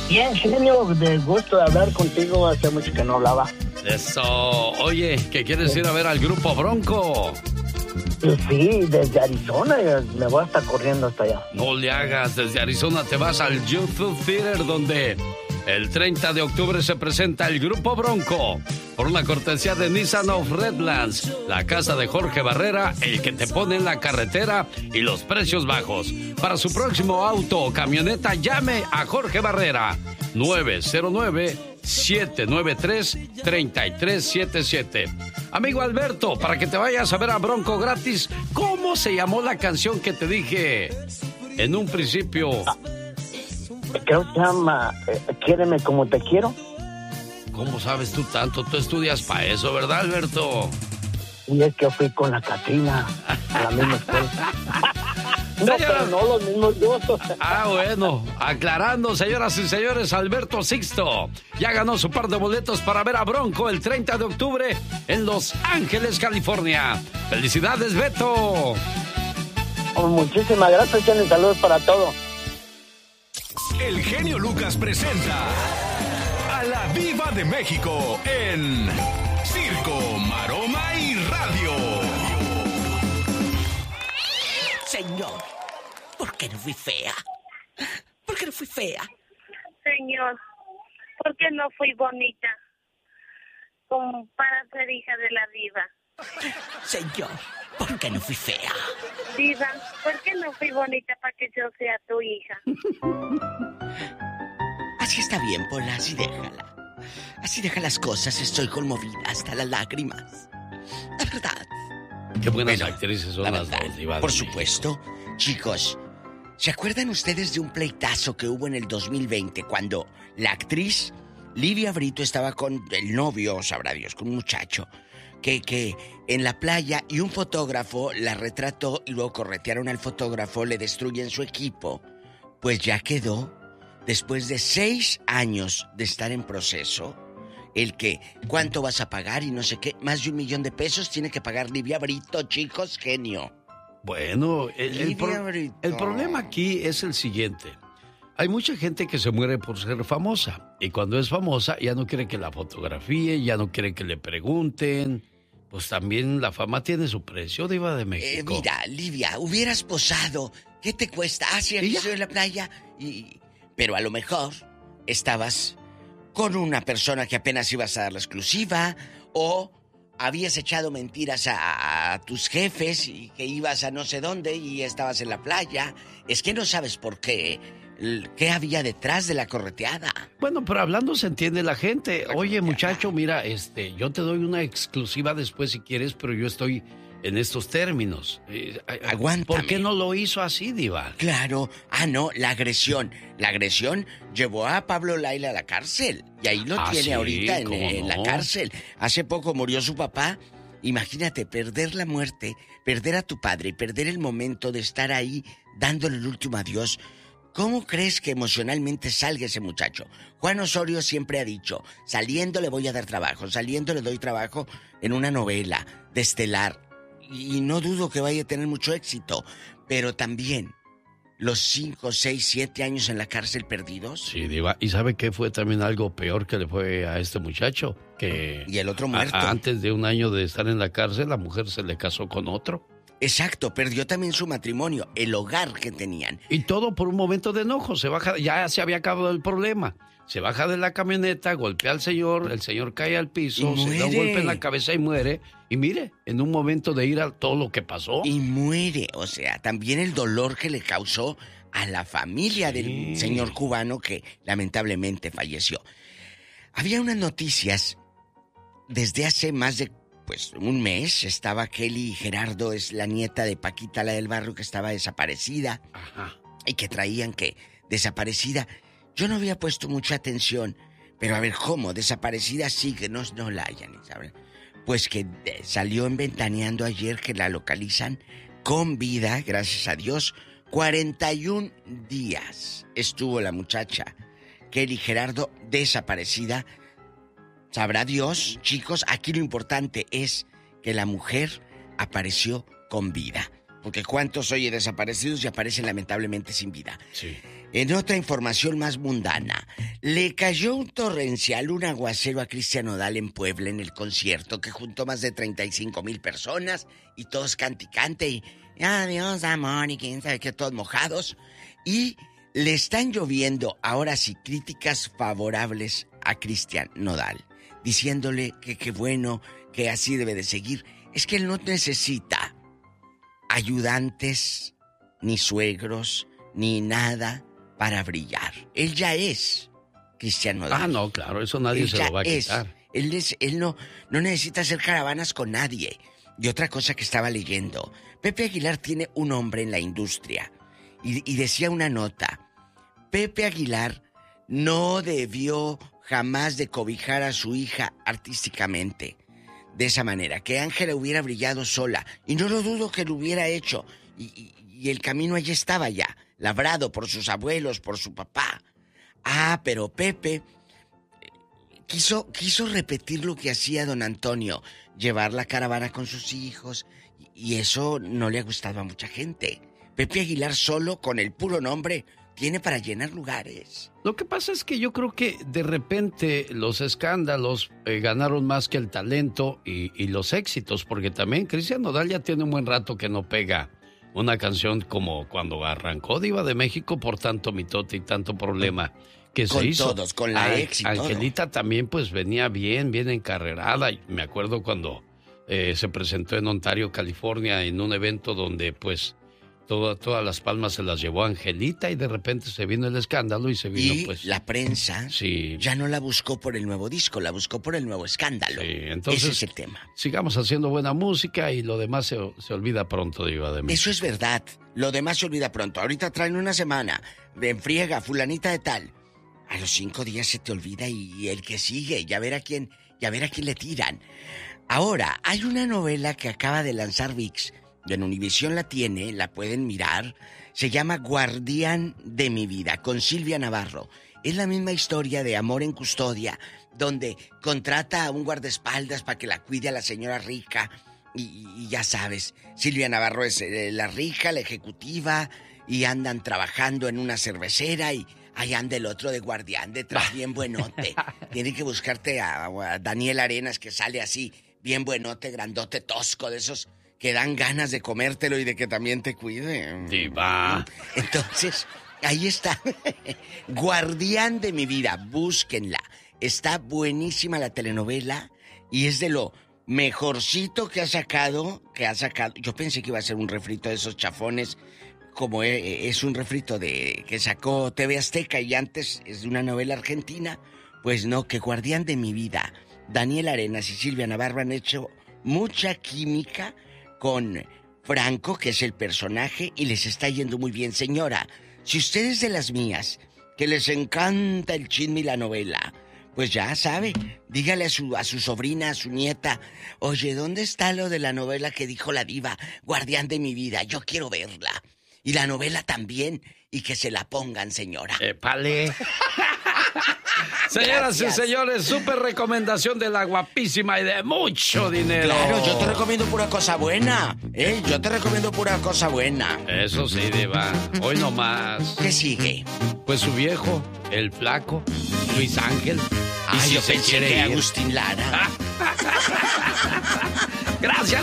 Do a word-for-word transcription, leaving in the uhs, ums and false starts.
Bien, genio, de gusto de hablar contigo, hace mucho que no hablaba. Eso, oye, ¿qué quieres ir a ver al grupo Bronco? Sí, desde Arizona, me voy a estar corriendo hasta allá. No le hagas, desde Arizona te vas al Youth Theater, donde el treinta de octubre se presenta el grupo Bronco, por una cortesía de Nissan of Redlands, la casa de Jorge Barrera, el que te pone en la carretera y los precios bajos. Para su próximo auto o camioneta, llame a Jorge Barrera, nueve cero nueve, siete nueve tres, tres tres siete siete. Amigo Alberto, para que te vayas a ver a Bronco gratis, ¿cómo se llamó la canción que te dije en un principio? Ah, creo que se llama eh, Quiéreme como te quiero. ¿Cómo sabes tú tanto? Tú estudias para eso, ¿verdad, Alberto? Y es que fui con la Catrina a la misma escuela. No, pero no los mismos gustos. Ah, bueno, aclarando, señoras y señores, Alberto Sixto ya ganó su par de boletos para ver a Bronco el treinta de octubre en Los Ángeles, California. ¡Felicidades, Beto! Oh, muchísimas gracias, Jenny. Saludos para todos. El genio Lucas presenta a la Diva de México en Circo, Maroma y Radio. Señor, ¿por qué no fui fea? ¿Por qué no fui fea? Señor, ¿por qué no fui bonita? Como para ser hija de la diva. Señor, ¿por qué no fui fea? Diva, ¿por qué no fui bonita para que yo sea tu hija? Así está bien, Pola, así déjala. Así deja las cosas, estoy conmovida hasta las lágrimas. La verdad. Qué buenas bueno, actrices son las dos, Diva. Por supuesto. Chicos, ¿se acuerdan ustedes de un pleitazo que hubo en el dos mil veinte cuando la actriz Livia Brito estaba con el novio, sabrá Dios, con un muchacho, que, que en la playa y un fotógrafo la retrató y luego corretearon al fotógrafo, le destruyen su equipo? Pues ya quedó, después de seis años de estar en proceso, el que, ¿cuánto vas a pagar? Y no sé qué, más de un millón de pesos tiene que pagar Livia Brito, chicos, genio. Bueno, el, el, pro, el problema aquí es el siguiente. Hay mucha gente que se muere por ser famosa. Y cuando es famosa ya no quiere que la fotografíe, ya no quiere que le pregunten. Pues también la fama tiene su precio, Diva de México. Eh, mira, Livia, hubieras posado. ¿Qué te cuesta? Ah, sí, aquí estoy en la playa. Y... Pero a lo mejor estabas con una persona que apenas ibas a dar la exclusiva, o habías echado mentiras a, a tus jefes y que ibas a no sé dónde y estabas en la playa. Es que no sabes por qué, qué había detrás de la correteada. Bueno, pero hablando se entiende la gente. Oye, muchacho, mira, este, yo te doy una exclusiva después si quieres, pero yo estoy en estos términos. Eh, Aguántame. ¿Por qué no lo hizo así, Diva? Claro. Ah, no, la agresión. La agresión llevó a Pablo Laila a la cárcel. Y ahí lo ah, tiene sí, ahorita en, en no? la cárcel. Hace poco murió su papá. Imagínate, perder la muerte, perder a tu padre, perder el momento de estar ahí dándole el último adiós. ¿Cómo crees que emocionalmente salga ese muchacho? Juan Osorio siempre ha dicho, saliendo le voy a dar trabajo, saliendo le doy trabajo en una novela de Estelar. Y no dudo que vaya a tener mucho éxito, pero también los cinco, seis, siete años en la cárcel perdidos. Sí, Diva. ¿Y sabe qué fue también algo peor que le fue a este muchacho? Que y el otro muerto. A, antes de un año de estar en la cárcel, la mujer se le casó con otro. Exacto, perdió también su matrimonio, el hogar que tenían. Y todo por un momento de enojo. Se baja, ya se había acabado el problema. Se baja de la camioneta, golpea al señor, el señor cae al piso, se da un golpe en la cabeza y muere. Y mire, en un momento de ira todo lo que pasó. Y muere, o sea, también el dolor que le causó a la familia sí. del señor cubano que lamentablemente falleció. Había unas noticias desde hace más de pues un mes. Estaba Kelly Gerardo, es la nieta de Paquita, la del barrio, que estaba desaparecida. Ajá. Y que traían que desaparecida. Yo no había puesto mucha atención, pero a ver, ¿cómo? Desaparecida sí, que no, no la hayan, ¿saben? Pues que salió en Ventaneando ayer que la localizan con vida, gracias a Dios. cuarenta y un días estuvo la muchacha Kelly Gerardo desaparecida. Sabrá Dios, chicos, aquí lo importante es que la mujer apareció con vida. porque cuántos oye desaparecidos y aparecen lamentablemente sin vida. Sí. En otra información más mundana, le cayó un torrencial, un aguacero a Cristian Nodal en Puebla en el concierto que juntó más de treinta y cinco mil personas y todos canticante y adiós amor y quién sabe qué, todos mojados. Y le están lloviendo ahora sí críticas favorables a Cristian Nodal, diciéndole que qué bueno, que así debe de seguir. Es que él no necesita ayudantes, ni suegros, ni nada para brillar. Él ya es Cristian Nodal. Ah, no, claro, eso nadie él se ya lo va a es. quitar. Él, es, él no, no necesita hacer caravanas con nadie. Y otra cosa que estaba leyendo, Pepe Aguilar tiene un hombre en la industria. Y, y decía una nota, Pepe Aguilar no debió jamás de cobijar a su hija artísticamente. De esa manera, que Ángela hubiera brillado sola. Y no lo dudo que lo hubiera hecho. Y, y, y el camino allí estaba ya, labrado por sus abuelos, por su papá. Ah, pero Pepe quiso, quiso repetir lo que hacía don Antonio, llevar la caravana con sus hijos, y eso no le ha gustado a mucha gente. Pepe Aguilar solo, con el puro nombre, tiene para llenar lugares. Lo que pasa es que yo creo que de repente los escándalos eh, ganaron más que el talento y, y los éxitos, porque también Cristian Nodal ya tiene un buen rato que no pega una canción como cuando arrancó Diva de México por tanto mitote y tanto problema que con se hizo. Con todos, con la An- ex y Angelita todo. También pues venía bien, bien encarrerada. Me acuerdo cuando eh, se presentó en Ontario, California, en un evento donde pues Todo, todas las palmas se las llevó Angelita y de repente se vino el escándalo y se vino y pues... la prensa sí. ya no la buscó por el nuevo disco, la buscó por el nuevo escándalo. Sí, entonces, ese es el tema. Sigamos haciendo buena música y lo demás se, se olvida pronto, Diva de México. Eso es verdad, lo demás se olvida pronto. Ahorita traen una semana de enfriega, fulanita de tal. A los cinco días se te olvida y el que sigue, ya ver a quién, ya ver a quién le tiran. Ahora, hay una novela que acaba de lanzar ViX. En Univisión la tiene, la pueden mirar. Se llama Guardián de mi vida, con Silvia Navarro. Es la misma historia de Amor en Custodia, donde contrata a un guardaespaldas para que la cuide a la señora rica. Y, y ya sabes, Silvia Navarro es eh, la rica, la ejecutiva, y andan trabajando en una cervecera y ahí anda el otro de guardián detrás, bien buenote. Tiene que buscarte a, a Daniel Arenas, que sale así, bien buenote, grandote, tosco, de esos que dan ganas de comértelo y de que también te cuide. Diva. Entonces, ahí está. Guardián de mi vida, búsquenla. Está buenísima la telenovela y es de lo mejorcito que ha sacado, que ha sacado. Yo pensé que iba a ser un refrito de esos chafones, como es un refrito de que sacó T V Azteca y antes es de una novela argentina. Pues no, que Guardián de mi vida. Daniel Arenas y Silvia Navarro han hecho mucha química con Franco, que es el personaje, y les está yendo muy bien. Señora, si usted es de las mías, que les encanta el chisme y la novela, pues ya sabe, dígale a su, a su sobrina, a su nieta, oye, ¿dónde está lo de la novela que dijo la diva, Guardián de mi vida? Yo quiero verla. Y la novela también, y que se la pongan, señora. ¡Épale! Señoras y señores, súper recomendación de la guapísima y de mucho dinero. Claro, yo te recomiendo pura cosa buena. ¿Eh? Yo te recomiendo pura cosa buena. Eso sí, Diva. Hoy nomás. ¿Qué sigue? Pues su viejo, el flaco, Luis Ángel. Ay, y si yo se pensé quiere que ir. Agustín Lara. Gracias.